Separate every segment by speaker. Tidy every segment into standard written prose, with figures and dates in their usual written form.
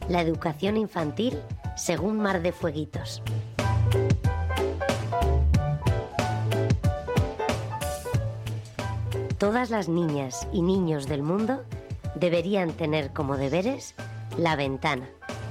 Speaker 1: La educación infantil según Mar de Fueguitos. Todas las niñas y niños del mundo deberían tener como deberes La Ventana.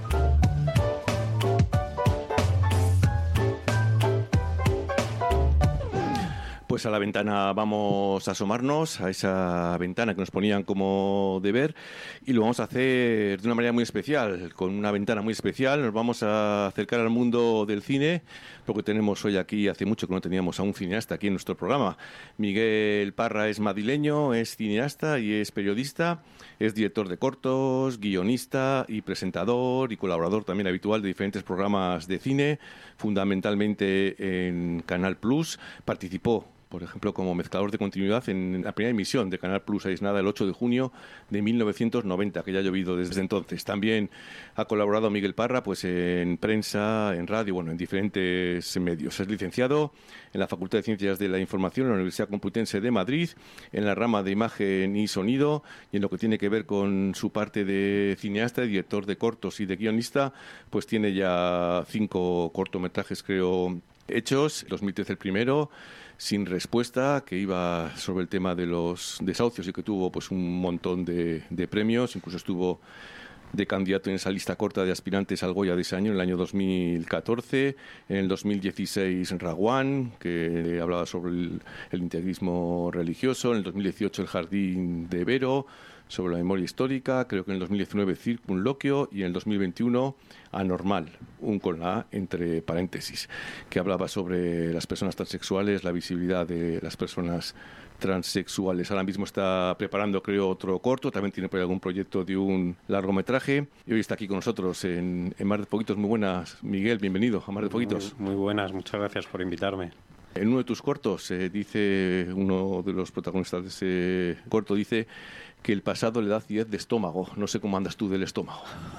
Speaker 2: Pues a la ventana vamos a asomarnos, a esa ventana que nos ponían como deber, y lo vamos a hacer de una manera muy especial, con una ventana muy especial. Nos vamos a acercar al mundo del cine, porque tenemos hoy aquí, hace mucho que no teníamos a un cineasta aquí en nuestro programa. Miguel Parra es madrileño, es cineasta y es periodista, es director de cortos, guionista y presentador y colaborador también habitual de diferentes programas de cine, fundamentalmente en Canal Plus. Participó, por ejemplo, como mezclador de continuidad en la primera emisión de Canal Plus Aislada el 8 de junio de 1990, que ya ha llovido desde entonces. También ha colaborado Miguel Parra pues en prensa, en radio, en diferentes medios. Es licenciado en la Facultad de Ciencias de la Información en la Universidad Complutense de Madrid, en la rama de imagen y sonido, y en lo que tiene que ver con su parte de cineasta, director de cortos y de guionista, pues tiene ya 5 cortometrajes, creo, hechos. 2013 el primero, Sin Respuesta, que iba sobre el tema de los desahucios y que tuvo pues un montón de premios. Incluso estuvo de candidato en esa lista corta de aspirantes al Goya de ese año, en el año 2014. En el 2016 Raguán, que hablaba sobre el integrismo religioso. En el 2018 El Jardín de Vero, sobre la memoria histórica. Creo que en el 2019 Circunloquio, y en el 2021 Anormal, un con la A entre paréntesis, que hablaba sobre las personas transexuales, la visibilidad de las personas transexuales. Ahora mismo está preparando, creo, otro corto, también tiene por ahí algún proyecto de un largometraje, y hoy está aquí con nosotros en Mar de Fueguitos. Muy buenas, Miguel, bienvenido a Mar de Fueguitos.
Speaker 3: Muy buenas, muchas gracias por invitarme.
Speaker 2: En uno de tus cortos, dice uno de los protagonistas de ese corto, dice que el pasado le da acidez de estómago. No sé cómo andas tú del estómago.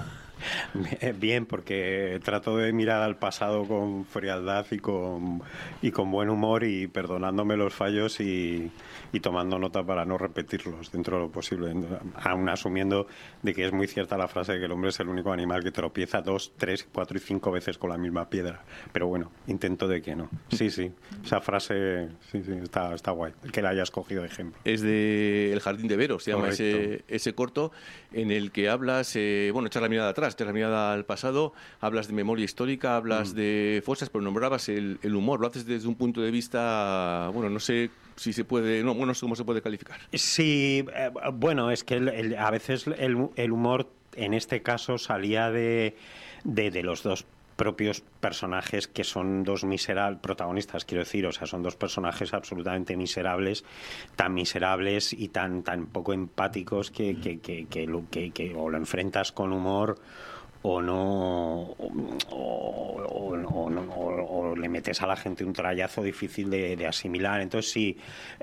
Speaker 3: Bien, porque trato de mirar al pasado con frialdad y con buen humor, y perdonándome los fallos y tomando nota para no repetirlos dentro de lo posible, aún asumiendo de que es muy cierta la frase de que el hombre es el único animal que tropieza 2, 3, 4 y 5 veces con la misma piedra. Pero bueno, intento de que no. Sí, esa frase sí, está guay, que la hayas cogido de ejemplo.
Speaker 2: Es de El Jardín de Vero, se llama ese corto, en el que hablas, echar la mirada atrás, echar la mirada al pasado, hablas de memoria histórica, hablas de fosas, pero nombrabas el humor. Lo haces desde un punto de vista, no sé si se puede, no sé cómo se puede calificar.
Speaker 3: Sí, es que a veces el humor en este caso salía de los dos propios personajes, que son dos miserables protagonistas, quiero decir, o sea, son dos personajes absolutamente miserables, tan miserables y tan poco empáticos que o lo enfrentas con humor o no, o le metes a la gente un trayazo difícil de asimilar. Entonces sí,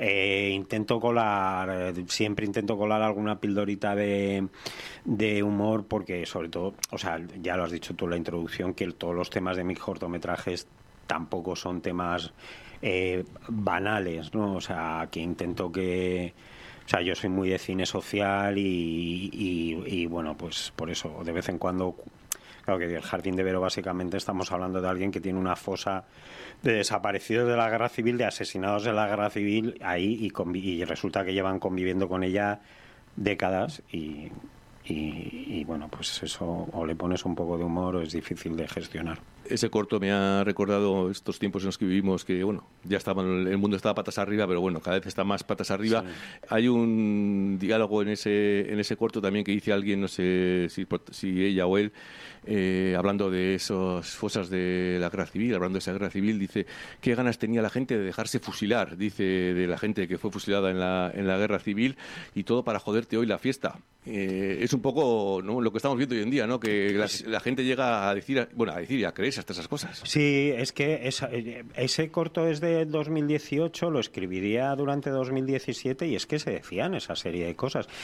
Speaker 3: siempre intento colar alguna pildorita de humor, porque sobre todo, o sea, ya lo has dicho tú en la introducción, que todos los temas de mis cortometrajes tampoco son temas banales, ¿no? O sea, que intento que... O sea, yo soy muy de cine social y pues por eso, de vez en cuando... Claro que El Jardín de Vero básicamente estamos hablando de alguien que tiene una fosa de desaparecidos de la guerra civil, de asesinados de la guerra civil ahí, y resulta que llevan conviviendo con ella décadas y pues eso, o le pones un poco de humor o es difícil de gestionar.
Speaker 2: Ese corto me ha recordado estos tiempos en los que vivimos, que ya el mundo estaba patas arriba, pero cada vez está más patas arriba. Sí. Hay un diálogo en ese corto también que dice alguien, no sé si ella o él, hablando de esas fosas de la guerra civil, hablando de esa guerra civil, dice, qué ganas tenía la gente de dejarse fusilar, dice, de la gente que fue fusilada en la guerra civil, y todo para joderte hoy la fiesta. Es un poco, ¿no?, lo que estamos viendo hoy en día, ¿no?, que la gente llega a decir y a creerse hasta esas cosas.
Speaker 3: Sí, es que ese corto es de 2018, lo escribiría durante 2017, y es que se decían esa serie de cosas.